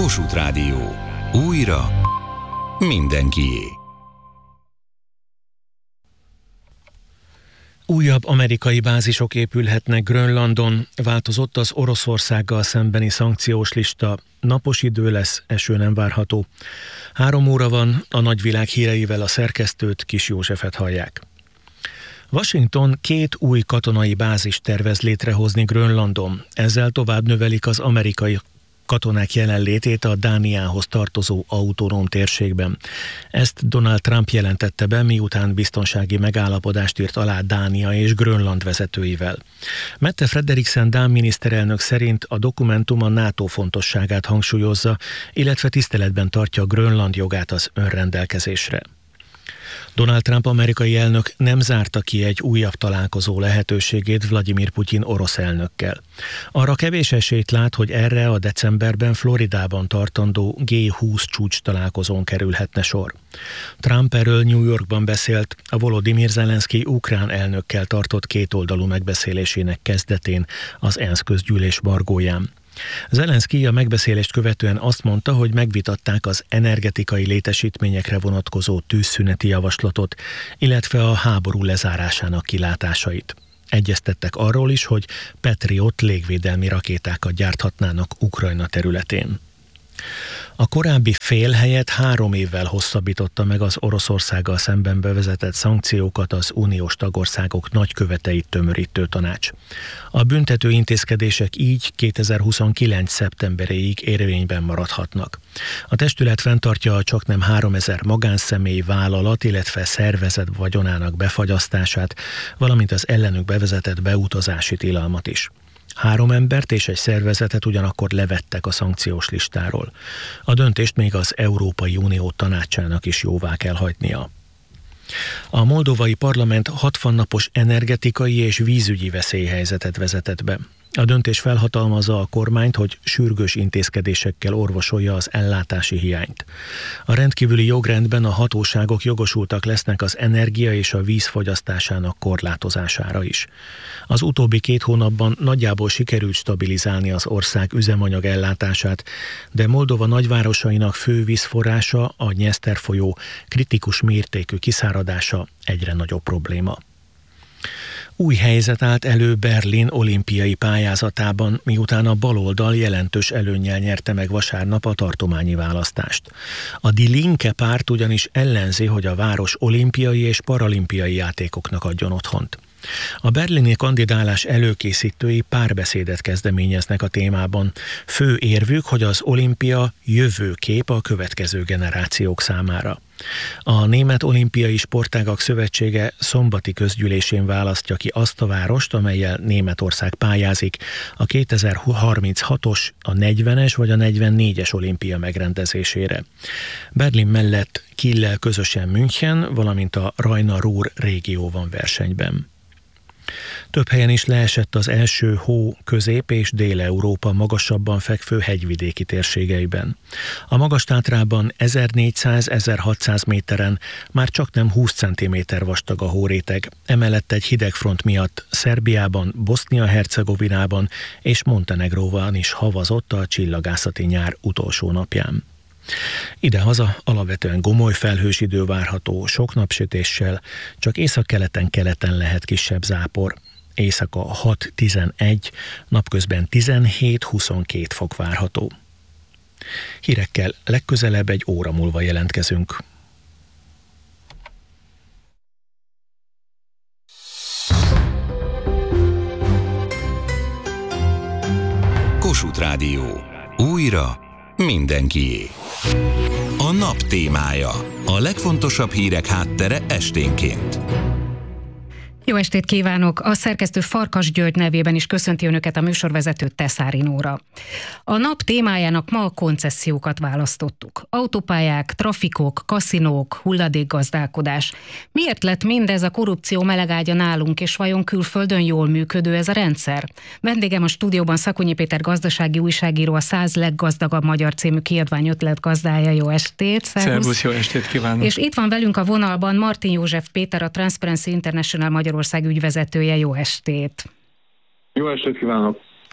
Kossuth Rádió. Újra mindenkié. Újabb amerikai bázisok épülhetnek Grönlandon, változott az Oroszországgal szembeni szankciós lista, napos idő lesz, eső nem várható. 3 óra van, a nagyvilág híreivel a szerkesztőt, Kis Józsefet hallják. Washington 2 új katonai bázist tervez létrehozni Grönlandon, ezzel tovább növelik az amerikai katonák jelenlétét a Dániához tartozó autonóm térségben. Ezt Donald Trump jelentette be, miután biztonsági megállapodást írt alá Dánia és Grönland vezetőivel. Mette Frederiksen dán miniszterelnök szerint a dokumentum a NATO fontosságát hangsúlyozza, illetve tiszteletben tartja Grönland jogát az önrendelkezésre. Donald Trump amerikai elnök nem zárta ki egy újabb találkozó lehetőségét Vladimir Putyin orosz elnökkel. Arra kevés esélyt lát, hogy erre a decemberben Floridában tartandó G20 csúcs találkozón kerülhetne sor. Trump erről New Yorkban beszélt a Volodymyr Zelenszky ukrán elnökkel tartott kétoldalú megbeszélésének kezdetén az ENSZ közgyűlés margóján. Zelenszky a megbeszélést követően azt mondta, hogy megvitatták az energetikai létesítményekre vonatkozó tűzszüneti javaslatot, illetve a háború lezárásának kilátásait. Egyeztettek arról is, hogy Patriot légvédelmi rakétákat gyárthatnának Ukrajna területén. A korábbi fél helyett 3 évvel hosszabbította meg az Oroszországgal szemben bevezetett szankciókat az uniós tagországok nagyköveteit tömörítő tanács. A büntető intézkedések így 2029. szeptemberéig érvényben maradhatnak. A testület fenntartja a csaknem 3000 magánszemély, vállalat, illetve szervezet vagyonának befagyasztását, valamint az ellenük bevezetett beutazási tilalmat is. 3 embert és egy szervezetet ugyanakkor levettek a szankciós listáról. A döntést még az Európai Unió tanácsának is jóvá kell hagynia. A moldovai parlament 60 napos energetikai és vízügyi veszélyhelyzetet vezetett be. A döntés felhatalmazza a kormányt, hogy sürgős intézkedésekkel orvosolja az ellátási hiányt. A rendkívüli jogrendben a hatóságok jogosultak lesznek az energia és a víz fogyasztásának korlátozására is. Az utóbbi 2 hónapban nagyjából sikerült stabilizálni az ország üzemanyag ellátását, de Moldova nagyvárosainak fő vízforrása, a Dnyeszter folyó kritikus mértékű kiszáradása egyre nagyobb probléma. Új helyzet állt elő Berlin olimpiai pályázatában, miután a baloldal jelentős előnnyel nyerte meg vasárnap a tartományi választást. A Die Linke párt ugyanis ellenzi, hogy a város olimpiai és paralimpiai játékoknak adjon otthont. A berlini kandidálás előkészítői párbeszédet kezdeményeznek a témában. Fő érvük, hogy az olimpia jövőkép a következő generációk számára. A Német Olimpiai Sportágak Szövetsége szombati közgyűlésén választja ki azt a várost, amellyel Németország pályázik a 2036-os, a 40-es vagy a 44-es olimpia megrendezésére. Berlin mellett Kiel közösen München, valamint a Rajna-Ruhr régió van versenyben. Több helyen is leesett az első hó Közép- és Dél-Európa magasabban fekvő hegyvidéki térségeiben. A Magas-Tátrában 1400-1600 méteren már csaknem 20 cm vastag a hóréteg, emellett egy hidegfront miatt Szerbiában, Bosznia-Hercegovinában és Montenegróban is havazott a csillagászati nyár utolsó napján. Idehaza alapvetően gomoly felhős idő várható, sok napsütéssel, csak északkeleten-keleten lehet kisebb zápor. Éjszaka 6-11, napközben 17-22 fok várható. Hírekkel legközelebb 1 óra múlva jelentkezünk. Kossuth Rádió. Újra mindenkié. A nap témája. A legfontosabb hírek háttere esténként. Jó estét kívánok! A szerkesztő Farkas György nevében is köszönti önöket a műsorvezető Teszári Nóra. A nap témájának ma a koncesziókat választottuk. Autópályák, trafikok, kaszinók, hulladékgazdálkodás. Miért lett mindez a korrupció melegágya nálunk, és vajon külföldön jól működő ez a rendszer? Vendégem a stúdióban Szakonyi Péter gazdasági újságíró, a 100 leggazdagabb magyar című kiadvány ötletgazdája. Jó estét! Szervusz, jó estét kívánok! És itt van velünk a vonalban Martin József Péter, a Transparency International Magyarország ügyvezetője. Jó estét! Jó estét kívánok!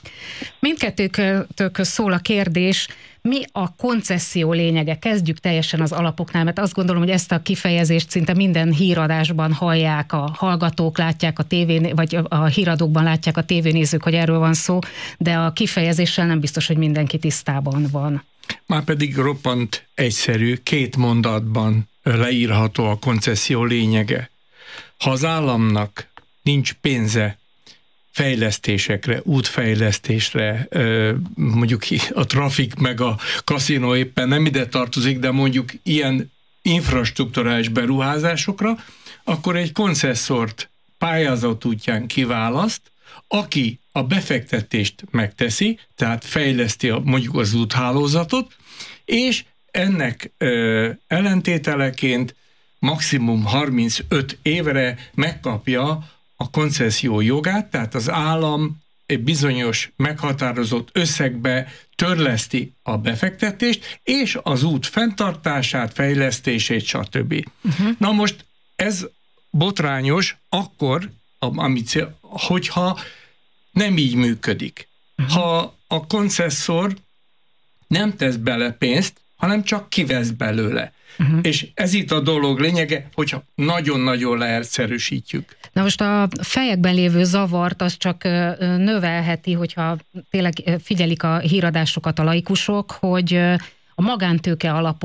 Mindkettőtökhöz szól a kérdés, mi a koncesszió lényege? Kezdjük teljesen az alapoknál, mert azt gondolom, hogy ezt a kifejezést szinte minden híradásban hallják a hallgatók, látják a tévén, vagy a híradókban látják a tévénézők, hogy erről van szó, de a kifejezéssel nem biztos, hogy mindenki tisztában van. Márpedig roppant egyszerű, 2 mondatban leírható a koncesszió lényege. Ha az államnak nincs pénze fejlesztésekre, útfejlesztésre, mondjuk a trafik meg a kaszinó éppen nem ide tartozik, de mondjuk ilyen infrastrukturális beruházásokra, akkor egy koncesszort pályázat útján kiválaszt, aki a befektetést megteszi, tehát fejleszti mondjuk az úthálózatot, és ennek ellentételeként maximum 35 évre megkapja a koncesszió jogát, tehát az állam egy bizonyos meghatározott összegbe törleszti a befektetést, és az út fenntartását, fejlesztését, stb. Na most ez botrányos akkor, hogyha nem így működik. Ha a koncesszor nem tesz bele pénzt, hanem csak kivesz belőle. És ez itt a dolog lényege, hogyha nagyon-nagyon leegyszerűsítjük. Na most a fejekben lévő zavart az csak növelheti, hogyha tényleg figyelik a híradásokat a laikusok, hogy a magántőke alapú